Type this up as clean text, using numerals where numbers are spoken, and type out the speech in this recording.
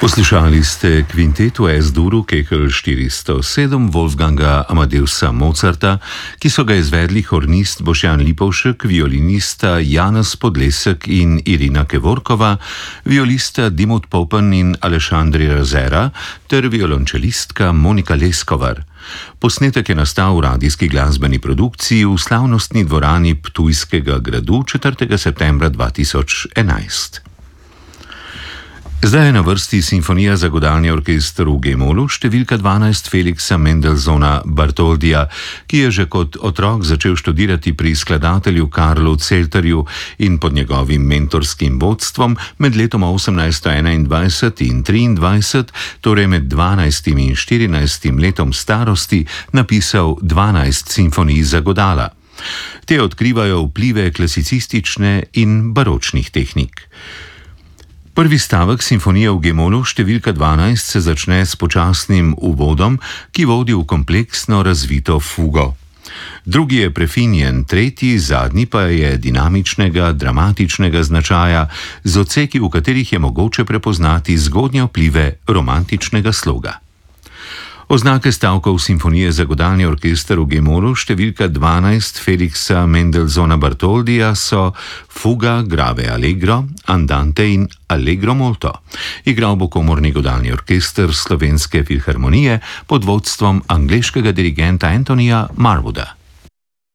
Poslušali ste kvintetu S-duru Kekel 407 Wolfganga Amadeusa Mozarta, ki so ga izvedli hornist Boštjan Lipovšek, violinista Janez Podlesek in Irina Kevorkova, violista Dimut Popen in Alešandri Razera ter violončelistka Monika Leskovar. Posnetek je nastal v radijski glasbeni produkciji v slavnostni dvorani Ptujskega gradu 4. septembra 2011. Zdaj je na vrsti simfonija za godalni orkester v G-molu številka 12 Felixa Mendelssohna Bartoldija, ki je že kot otrok začel študirati pri skladatelju Karlu Zelterju in pod njegovim mentorskim vodstvom med letoma 1821 in 23, torej med 12 in 14 letom starosti, napisal 12 simfonij za godala. Te odkrivajo vplive klasicistične in baročnih tehnik. Prvi stavek simfonije v G-molu številka 12 se začne s počasnim uvodom, ki vodi v kompleksno razvito fugo. Drugi je prefinjen, tretji, zadnji pa je dinamičnega, dramatičnega značaja, z odseki, v katerih je mogoče prepoznati zgodnje vplive romantičnega sloga. Oznake stavkov simfonije za godalni orkester v G-molu številka 12 Felixa Mendelssohna Bartoldija so fuga, grave allegro, andante in allegro molto. Igral bo komorni godalni orkester Slovenske filharmonije pod vodstvom angleškega dirigenta Anthonyja Marwooda.